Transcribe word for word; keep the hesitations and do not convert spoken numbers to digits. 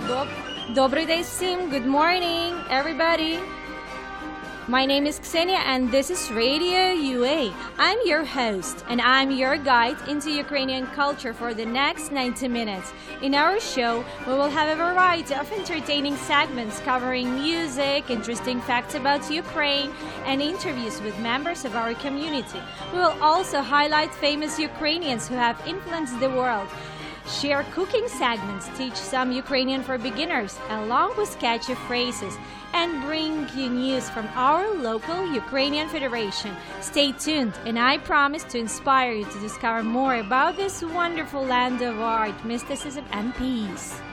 Dob- Dobry day, Sim. Good morning, everybody. My name is Ksenia and this is Radio U A. I'm your host and I'm your guide into Ukrainian culture for the next ninety minutes. In our show, we will have a variety of entertaining segments covering music, interesting facts about Ukraine, and interviews with members of our community. We will also highlight famous Ukrainians who have influenced the world. Share cooking segments, teach some Ukrainian for beginners, along with catchy phrases, and bring you news from our local Ukrainian Federation. Stay tuned, and I promise to inspire you to discover more about this wonderful land of art, mysticism, and peace.